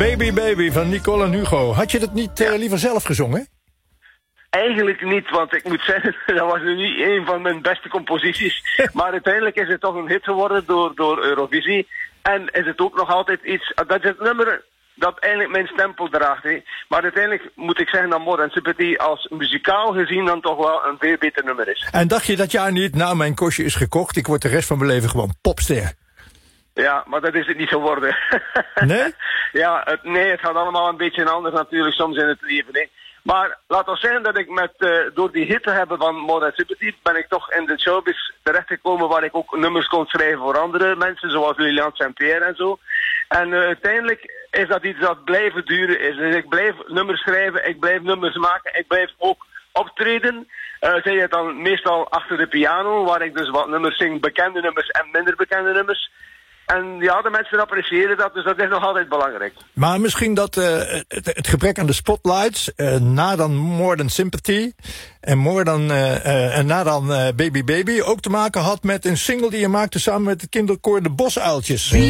Baby Baby van Nicole en Hugo. Had je dat niet liever zelf gezongen? Eigenlijk niet, want ik moet zeggen, dat was nu niet een van mijn beste composities. Maar uiteindelijk is het toch een hit geworden door Eurovisie. En is het ook nog altijd iets, dat is het nummer dat eigenlijk mijn stempel draagt. Hè. Maar uiteindelijk moet ik zeggen dat More Than Sympathy als muzikaal gezien dan toch wel een veel beter nummer is. En dacht je dat jaar niet, nou mijn kostje is gekocht, ik word de rest van mijn leven gewoon popster? Ja, maar dat is het niet geworden. Nee? Ja, het gaat allemaal een beetje anders natuurlijk soms in het leven. Hè. Maar laat ons zeggen dat ik door die hit te hebben van More Than Sympathy ben ik toch in de showbiz terechtgekomen waar ik ook nummers kon schrijven voor andere mensen, zoals Lilian Saint-Pierre en zo. En uiteindelijk is dat iets dat blijven duren is. Dus ik blijf nummers schrijven, ik blijf nummers maken, ik blijf ook optreden. Zij het dan meestal achter de piano, waar ik dus wat nummers zing, bekende nummers en minder bekende nummers. En ja, de mensen appreciëren dat, dus dat is nog altijd belangrijk. Maar misschien dat het gebrek aan de spotlights, na dan More Than Sympathy en na dan Baby Baby, ook te maken had met een single die je maakte samen met het kinderkoor De Bosuiltjes.